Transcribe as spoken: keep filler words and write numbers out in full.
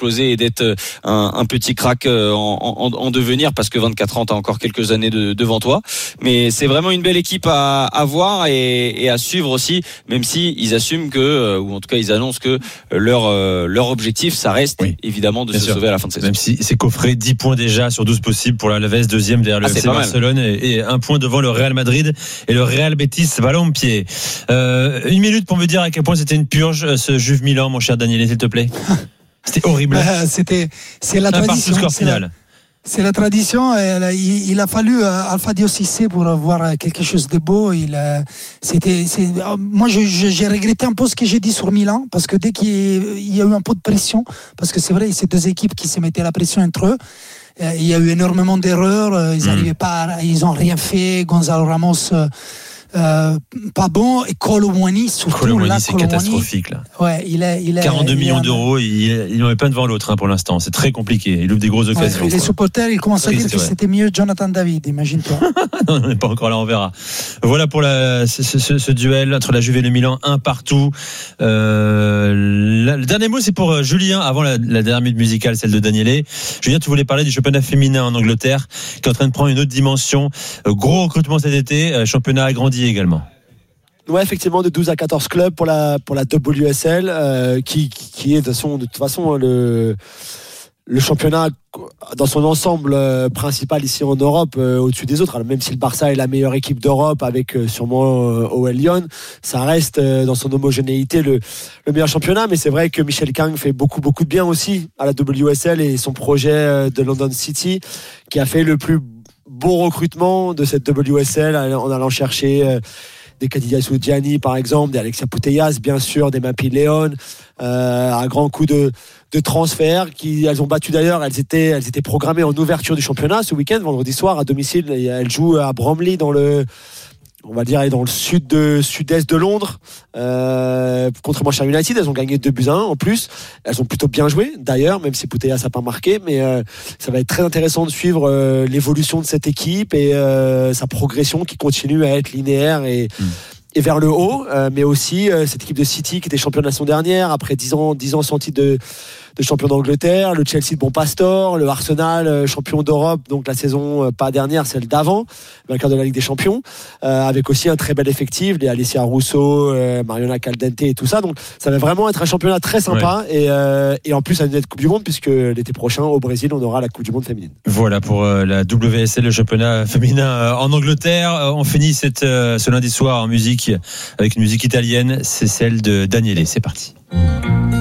d'exploser et d'être un, un petit crack en, en, en devenir, parce que vingt-quatre ans, t'as encore quelques années de, devant toi. Mais c'est vraiment une belle équipe à, à voir et, et à suivre aussi, même si ils assument que, ou en tout cas ils annoncent que leur leur objectif, ça reste oui. évidemment de Bien se sûr. sauver à la fin de saison. Même si c'est coffré dix points déjà sur douze possibles pour l'Alaves, deuxième derrière le ah, F C Barcelone et, et un point devant le Real Madrid et le Real Betis Ballon-Pied. Euh, une minute pour me dire à quel point c'était une purge ce Juve Milan, mon cher Daniel, s'il te plaît. C'était horrible. Euh, c'était, c'est la un tradition. Score c'est, final. la, c'est la tradition. Et, il, il a fallu euh, Alpha Dio Cissé pour voir quelque chose de beau. Il, euh, c'était, c'est, euh, moi, je, je, j'ai regretté un peu ce que j'ai dit sur Milan, parce que dès qu'il y a eu un peu de pression, parce que c'est vrai, c'est deux équipes qui se mettaient la pression entre eux. Euh, il y a eu énormément d'erreurs. Ils n'arrivaient mmh. pas, à, ils n'ont rien fait. Gonzalo Ramos. Euh, Euh, pas bon, et Kolo Muani surtout. Kolo Muani, c'est Kolo catastrophique là. Ouais, il est, il est, quarante-deux il millions est, d'euros, il, il n'en est pas devant l'autre hein, pour l'instant. C'est très compliqué. Il ouvre des grosses occasions. Ouais, les supporters, ils commencent à oui, dire que vrai. C'était mieux Jonathan David, imagine-toi. Non, on n'est pas encore là, on verra. Voilà pour la, ce, ce, ce duel entre la Juve et le Milan, un partout. Euh, la, le dernier mot, c'est pour Julien, avant la, la dernière minute musicale, celle de Daniele. Julien, tu voulais parler du championnat féminin en Angleterre, qui est en train de prendre une autre dimension. Gros recrutement cet été, championnat agrandi également. Ouais, effectivement, de douze à quatorze clubs pour la pour la W S L, euh, qui qui est de toute façon, de toute façon le le championnat dans son ensemble euh, principal ici en Europe, euh, au-dessus des autres. Alors, même si le Barça est la meilleure équipe d'Europe avec euh, sûrement euh, O L Lyon, ça reste euh, dans son homogénéité le le meilleur championnat. Mais c'est vrai que Michel Kang fait beaucoup beaucoup de bien aussi à la W S L et son projet euh, de London City, qui a fait le plus beau recrutement de cette W S L en allant chercher euh, des Khadija Soudiani par exemple, des Alexia Putellas bien sûr, des Mapi Leon, euh, un grand coup de, de transfert qui elles ont battu d'ailleurs, elles étaient, elles étaient programmées en ouverture du championnat ce week-end, vendredi soir à domicile, et elles jouent à Bromley dans le on va dire dans le sud de, sud-est de Londres euh, contre Manchester United. Elles ont gagné deux buts à un en plus, elles ont plutôt bien joué d'ailleurs, même si Putellas n'a pas marqué, mais euh, ça va être très intéressant de suivre euh, l'évolution de cette équipe et euh, sa progression qui continue à être linéaire et mmh. et vers le haut, euh, mais aussi euh, cette équipe de City qui était championne la saison dernière après dix ans, dix ans sans titre de, de champion d'Angleterre, le Chelsea de Bon Pastor, le Arsenal euh, champion d'Europe, donc la saison euh, pas dernière, celle d'avant, vainqueur de la Ligue des Champions, euh, avec aussi un très bel effectif, les Alessia Russo, euh, Mariona Caldente et tout ça. Donc ça va vraiment être un championnat très sympa ouais. et, euh, et en plus ça va être Coupe du Monde puisque l'été prochain au Brésil on aura la Coupe du Monde féminine. Voilà pour euh, la W S L, le championnat féminin euh, en Angleterre. Euh, on finit cette, euh, ce lundi soir en musique avec une musique italienne, c'est celle de Daniele. C'est parti.